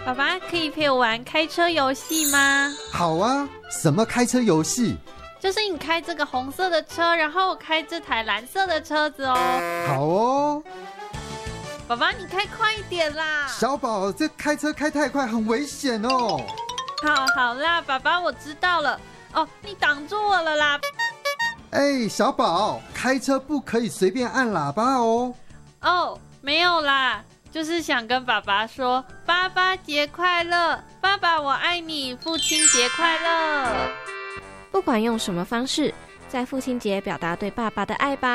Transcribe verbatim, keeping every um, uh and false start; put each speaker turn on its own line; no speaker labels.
爸爸可以陪我玩开车游戏吗？
好啊，什么开车游戏？
就是你开这个红色的车，然后我开这台蓝色的车子哦。
好哦。
爸爸，你开快一点啦！
小宝，这开车开太快很危险哦。
好好啦，爸爸，我知道了。哦，你挡住我了啦。
哎，小宝，开车不可以随便按喇叭哦。
哦，没有啦，就是想跟爸爸说爸爸节快乐，爸爸我爱你，父亲节快乐。
不管用什么方式，在父亲节表达对爸爸的爱吧。